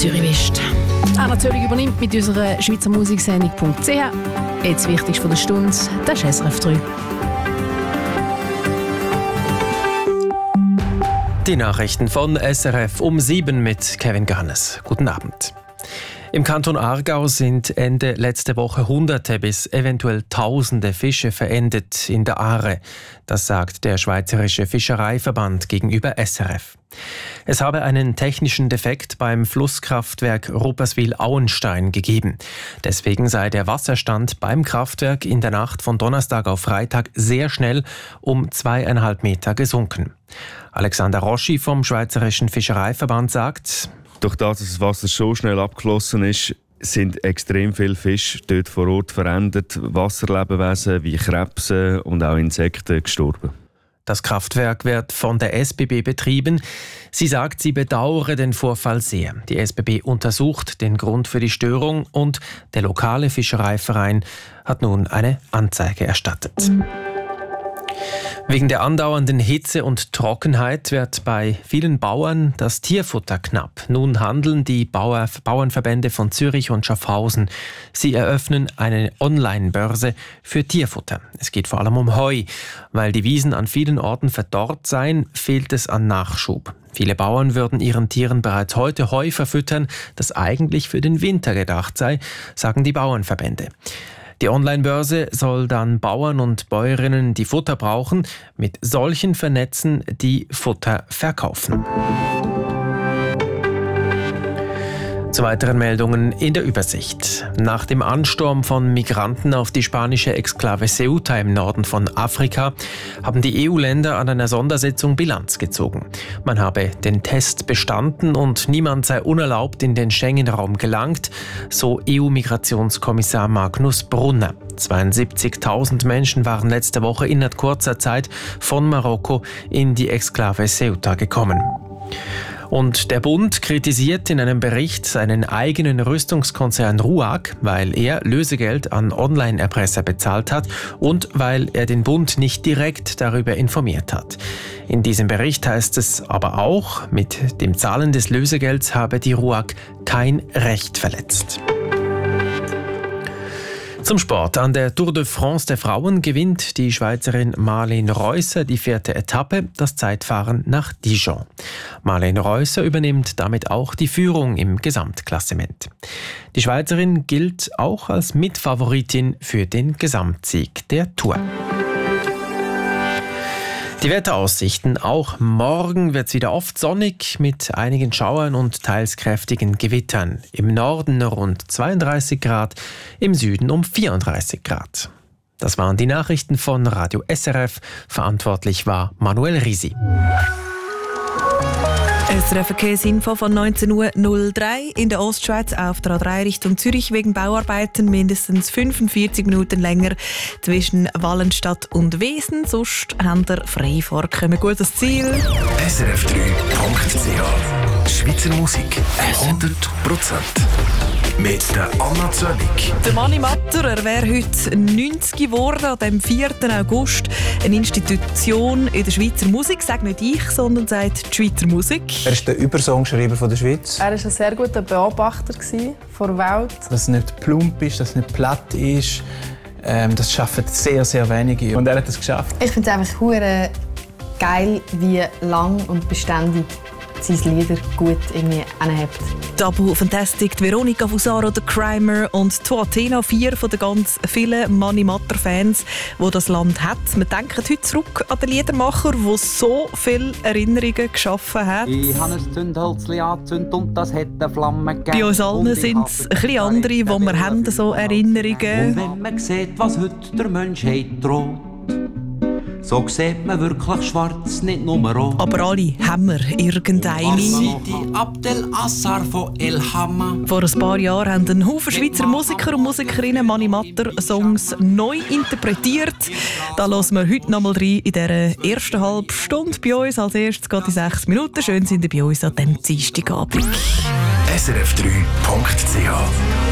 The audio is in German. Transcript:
Zürich West. Anna Zöllig übernimmt mit unserer Schweizer Musiksendung.ch. Jetzt wichtigst von der Stunde, das ist SRF 3. Die Nachrichten von SRF um 7 mit Kevin Garnes. Guten Abend. Im Kanton Aargau sind Ende letzte Woche Hunderte bis eventuell Tausende Fische verendet in der Aare. Das sagt der Schweizerische Fischereiverband gegenüber SRF. Es habe einen technischen Defekt beim Flusskraftwerk Rupperswil-Auenstein gegeben. Deswegen sei der Wasserstand beim Kraftwerk in der Nacht von Donnerstag auf Freitag sehr schnell um 2,5 Meter gesunken. Alexander Roschi vom Schweizerischen Fischereiverband sagt: Durch das, dass das Wasser so schnell abgeflossen ist, sind extrem viele Fische dort vor Ort verendet. Wasserlebewesen wie Krebse und auch Insekten gestorben. Das Kraftwerk wird von der SBB betrieben. Sie sagt, sie bedauere den Vorfall sehr. Die SBB untersucht den Grund für die Störung und der lokale Fischereiverein hat nun eine Anzeige erstattet. Wegen der andauernden Hitze und Trockenheit wird bei vielen Bauern das Tierfutter knapp. Nun handeln die Bauernverbände von Zürich und Schaffhausen. Sie eröffnen eine Online-Börse für Tierfutter. Es geht vor allem um Heu. Weil die Wiesen an vielen Orten verdorrt seien, fehlt es an Nachschub. Viele Bauern würden ihren Tieren bereits heute Heu verfüttern, das eigentlich für den Winter gedacht sei, sagen die Bauernverbände. Die Online-Börse soll dann Bauern und Bäuerinnen, die Futter brauchen, mit solchen vernetzen, die Futter verkaufen. Zu weiteren Meldungen in der Übersicht. Nach dem Ansturm von Migranten auf die spanische Exklave Ceuta im Norden von Afrika haben die EU-Länder an einer Sondersitzung Bilanz gezogen. Man habe den Test bestanden und niemand sei unerlaubt in den Schengen-Raum gelangt, so EU-Migrationskommissar Magnus Brunner. 72.000 Menschen waren letzte Woche innerhalb kurzer Zeit von Marokko in die Exklave Ceuta gekommen. Und der Bund kritisiert in einem Bericht seinen eigenen Rüstungskonzern RUAG, weil er Lösegeld an Online-Erpresser bezahlt hat und weil er den Bund nicht direkt darüber informiert hat. In diesem Bericht heißt es aber auch, mit dem Zahlen des Lösegelds habe die RUAG kein Recht verletzt. Zum Sport. An der Tour de France der Frauen gewinnt die Schweizerin Marlene Reusser die 4. Etappe, das Zeitfahren nach Dijon. Marlene Reusser übernimmt damit auch die Führung im Gesamtklassement. Die Schweizerin gilt auch als Mitfavoritin für den Gesamtsieg der Tour. Die Wetteraussichten. Auch morgen wird es wieder oft sonnig mit einigen Schauern und teils kräftigen Gewittern. Im Norden rund 32 Grad, im Süden um 34 Grad. Das waren die Nachrichten von Radio SRF. Verantwortlich war Manuel Risi. SRF Verkehrsinfo von 19.03 Uhr in der Ostschweiz auf der A3 Richtung Zürich wegen Bauarbeiten mindestens 45 Minuten länger zwischen Wallenstadt und Wesen. Sonst haben wir Freifahrt. Kommen gutes Ziel. SRF3.ch Schweizer Musik 100%. Mit der Anna Zöllig. Der Mani Matter, er wäre heute 90 geworden, an dem 4. August. Eine Institution in der Schweizer Musik. Sagt nicht ich, sondern sagt die Schweizer Musik. Er ist der Übersongschreiber der Schweiz. Er war ein sehr guter Beobachter der Welt. Dass es nicht plump ist, dass es nicht platt ist, das schaffen sehr, sehr wenige. Und er hat es geschafft. Ich finde es einfach hure geil, wie lang und beständig seine Lieder gut anhebt. Tabu Fantastic, Veronica Fusaro, der Crimer und die Athena, 4 von den ganz vielen Mani Matter-Fans, die das Land hat. Wir denken heute zurück an den Liedermacher, der so viele Erinnerungen geschaffen hat. Ich habe ein Zündhölzchen angezündet und das hat eine Flamme gegeben. Bei uns allen sind es ein bisschen andere, die wir haben, so Erinnerungen. Und wenn man sieht, was heute der Menschheit droht, so sieht man wirklich schwarz, nicht nur rot. Aber alle haben wir irgendeine. Sidi Abdel Assar von El Hamma. Vor ein paar Jahren haben ein Haufen Schweizer Musiker und Musikerinnen Mani Matter Songs neu interpretiert. Da hören wir heute noch mal rein in dieser ersten halben Stunde bei uns. Als erstes geht die 6 Minuten. Schön sind ihr bei uns an diesem Dienstagabend. SRF3.ch